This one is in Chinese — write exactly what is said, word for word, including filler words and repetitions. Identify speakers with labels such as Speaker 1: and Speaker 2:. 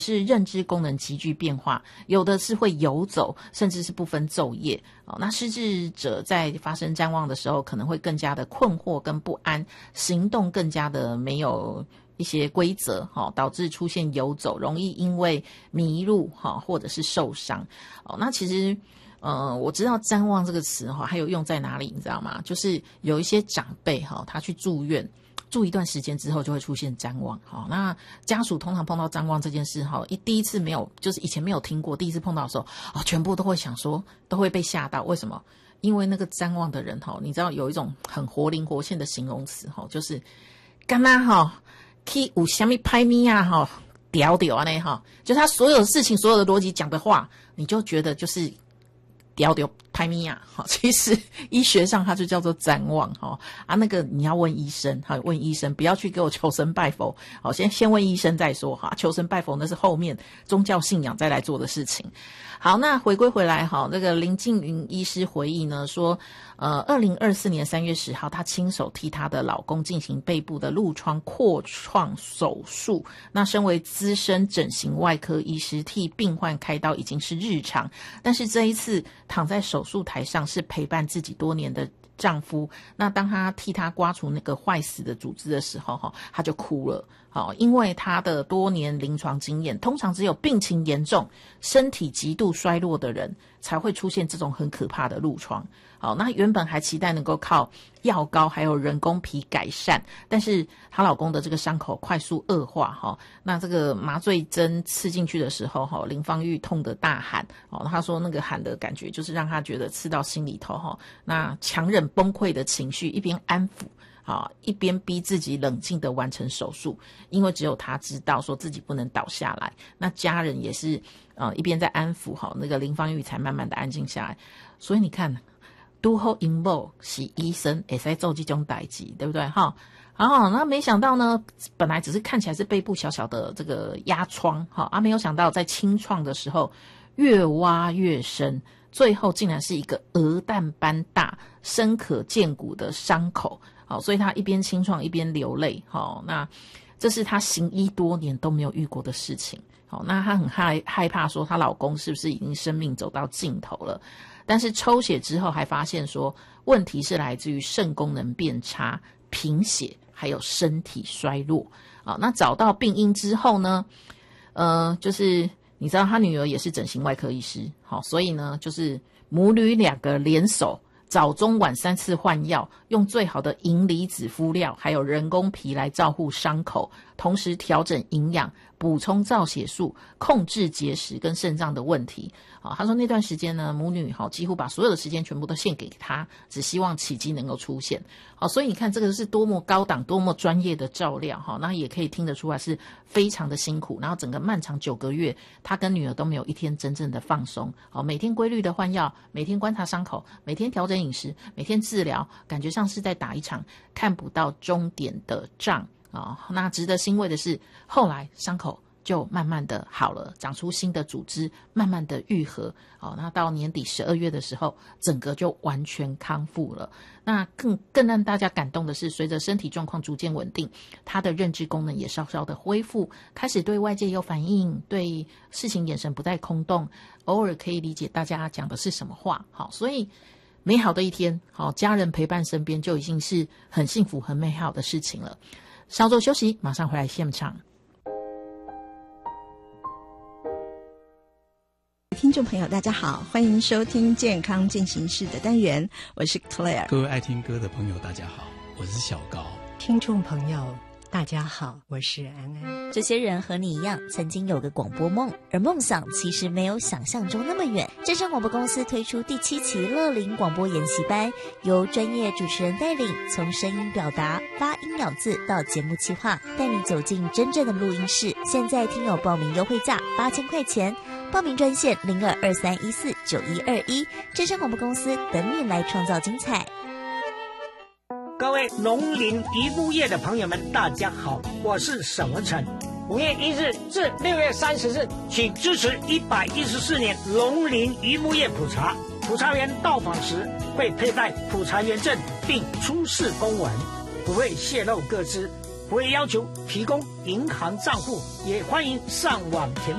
Speaker 1: 是认知功能急剧变化，有的是会游走，甚至是不分昼夜。哦，那失智者在发生谵妄的时候，可能会更加的困惑跟不安，行动更加的没有一些规则，哦，导致出现游走，容易因为迷路，哦，或者是受伤。哦，那其实呃，我知道谵妄这个词，哈，还有用在哪里，你知道吗？就是有一些长辈，哈，他去住院住一段时间之后就会出现谵妄。好，那家属通常碰到谵妄这件事，哈，一第一次没有，就是以前没有听过，第一次碰到的时候，哦，全部都会想说，都会被吓到。为什么？因为那个谵妄的人，哈，你知道有一种很活灵活现的形容词，哈，就是干嘛哈，去有什么拍咪啊，哈，屌屌啊那哈，就他所有的事情、所有的逻辑讲的话，你就觉得就是屌屌拍咪啊。好，其实医学上它就叫做谵妄哈啊，那个你要问医生，好，问医生，不要去给我求神拜佛。好，先先问医生再说哈，求神拜佛那是后面宗教信仰再来做的事情。好，那回归回来哈，那个林静云医师回忆呢说，呃，二零二四年三月十号，她亲手替她的老公进行背部的褥疮扩创手术。那身为资深整形外科医师，替病患开刀已经是日常，但是这一次躺在手术台上是陪伴自己多年的丈夫，那当他替他刮除那个坏死的组织的时候，他就哭了。好，因为他的多年临床经验，通常只有病情严重、身体极度衰弱的人才会出现这种很可怕的褥疮。好，那原本还期待能够靠药膏还有人工皮改善，但是她老公的这个伤口快速恶化哈。那这个麻醉针刺进去的时候哈，林芳玉痛得大喊哦，她说那个喊的感觉就是让她觉得刺到心里头哈。那强忍崩溃的情绪，一边安抚。好，一边逼自己冷静的完成手术，因为只有他知道说自己不能倒下来。那家人也是呃一边在安抚，好，那个林芳玉才慢慢的安静下来。所以你看，都好因某是医生也在做这种代志，对不对哈？好，那没想到呢，本来只是看起来是背部小小的这个压疮，哈啊，没有想到在清创的时候越挖越深，最后竟然是一个鹅蛋般大、深可见骨的伤口。好，所以她一边清创一边流泪。好，那这是她行医多年都没有遇过的事情。好，那她很害害怕说她老公是不是已经生命走到尽头了？但是抽血之后还发现说问题是来自于肾功能变差、贫血还有身体衰弱。好，那找到病因之后呢，呃，就是你知道她女儿也是整形外科医师，好，所以呢，就是母女两个联手。早中晚三次换药，用最好的银离子敷料还有人工皮来照护伤口，同时调整营养，补充造血素，控制结石跟肾脏的问题。好，他说那段时间呢，母女好几乎把所有的时间全部都献给他，只希望奇迹能够出现。好，所以你看这个是多么高档、多么专业的照料哈，那也可以听得出来是非常的辛苦。然后整个漫长九个月，他跟女儿都没有一天真正的放松。好，每天规律的换药，每天观察伤口，每天调整饮食，每天治疗，感觉像是在打一场看不到终点的仗啊。那值得欣慰的是，后来伤口就慢慢的好了，长出新的组织，慢慢的愈合。好，那到年底十二月的时候，整个就完全康复了。那更更让大家感动的是，随着身体状况逐渐稳定，他的认知功能也稍稍的恢复，开始对外界有反应，对事情眼神不再空洞，偶尔可以理解大家讲的是什么话。好，所以美好的一天，好，家人陪伴身边就已经是很幸福很美好的事情了。稍作休息，马上回来现场。
Speaker 2: 听众朋友大家好，欢迎收听健康进行式的单元，我是 Claire。
Speaker 3: 各位爱听歌的朋友大家好，我是小高。
Speaker 4: 听众朋友大家好，我是安安。
Speaker 5: 这些人和你一样，曾经有个广播梦，而梦想其实没有想象中那么远。正声广播公司推出第七期乐龄广播研习班，由专业主持人带领，从声音表达、发音咬字到节目企划，带你走进真正的录音室。现在听友报名优惠价八千块钱，报名专线零二二三一四九一二一。正声广播公司等你来创造精彩。
Speaker 6: 各位农林渔牧业的朋友们大家好，我是沈文成。五月一日至六月三十日，请支持一百一十四年农林渔牧业普查。普查员到访时会佩戴普查员证并出示公文，不会泄露个资。 不会要求提供银行账户，也欢迎上网填